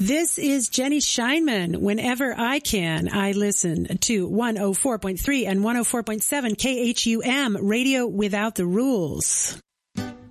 This is Jenny Scheinman. Whenever I can, I listen to 104.3 and 104.7 KHUM, Radio Without the Rules.